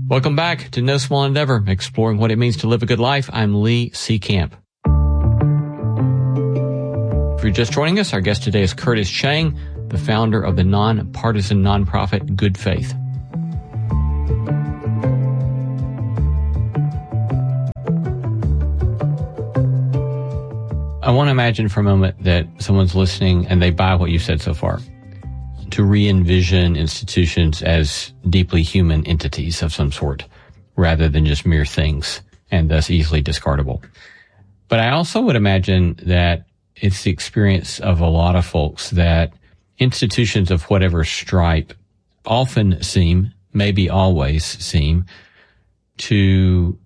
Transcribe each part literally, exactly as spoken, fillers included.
Welcome back to No Small Endeavor, exploring what it means to live a good life. I'm Lee C. Camp. If you're just joining us, our guest today is Curtis Chang, the founder of the nonpartisan nonprofit Good Faith. I want to imagine for a moment that someone's listening and they buy what you said so far, to re-envision institutions as deeply human entities of some sort, rather than just mere things and thus easily discardable. But I also would imagine that it's the experience of a lot of folks that institutions of whatever stripe often seem, maybe always seem, to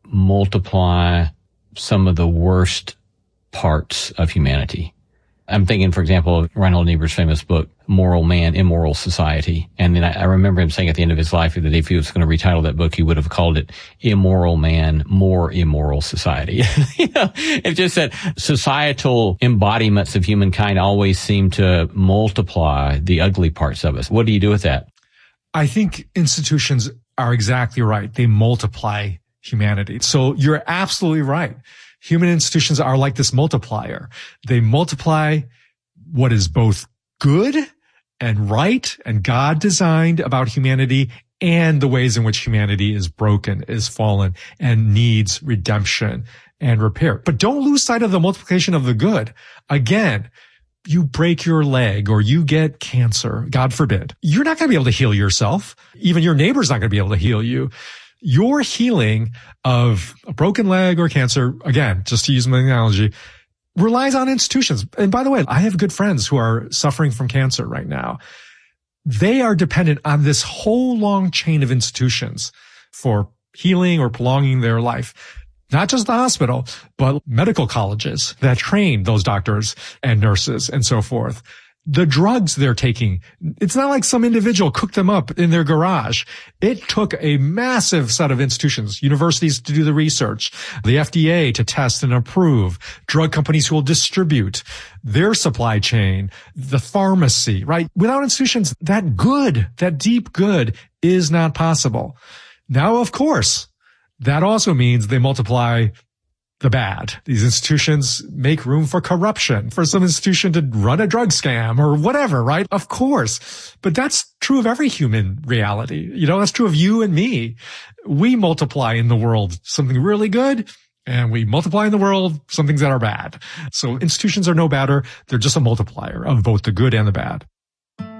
multiply some of the worst parts of humanity. I'm thinking, for example, of Reinhold Niebuhr's famous book, Moral Man, Immoral Society. And then I, I remember him saying at the end of his life that if he was going to retitle that book, he would have called it Immoral Man, More Immoral Society. You know, it just said societal embodiments of humankind always seem to multiply the ugly parts of us. What do you do with that? I think institutions are exactly right. They multiply humanity. So you're absolutely right. Human institutions are like this multiplier. They multiply what is both good and right and God designed about humanity and the ways in which humanity is broken, is fallen, and needs redemption and repair. But don't lose sight of the multiplication of the good. Again, you break your leg or you get cancer, God forbid. You're not going to be able to heal yourself. Even your neighbor's not going to be able to heal you. Your healing of a broken leg or cancer, again, just to use my analogy, relies on institutions. And by the way, I have good friends who are suffering from cancer right now. They are dependent on this whole long chain of institutions for healing or prolonging their life. Not just the hospital, but medical colleges that train those doctors and nurses and so forth. The drugs they're taking, it's not like some individual cooked them up in their garage. It took a massive set of institutions, universities to do the research, the F D A to test and approve, drug companies who will distribute their supply chain, the pharmacy, right? Without institutions, that good, that deep good is not possible. Now, of course, that also means they multiply the bad. These institutions make room for corruption, for some institution to run a drug scam or whatever, right? Of course. But that's true of every human reality. You know, that's true of you and me. We multiply in the world something really good, and we multiply in the world some things that are bad. So institutions are no better. They're just a multiplier of both the good and the bad.